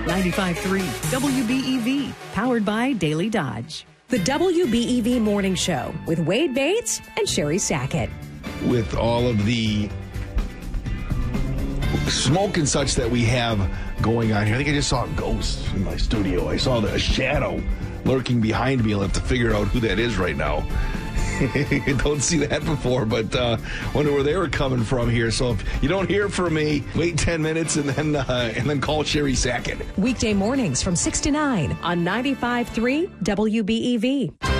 95.3 WBEV, powered by Daily Dodge. The WBEV Morning Show with Wade Bates and Sherry Sackett. With all of the smoke and such that we have going on here, I think I just saw a ghost in my studio. I saw a shadow lurking behind me. I'll have to figure out who that is right now. Don't see that before, but wonder where they were coming from here. So if you don't hear from me, wait 10 minutes and then call Sherry Sackett. Weekday mornings from 6 to 9 on 95.3 WBEV.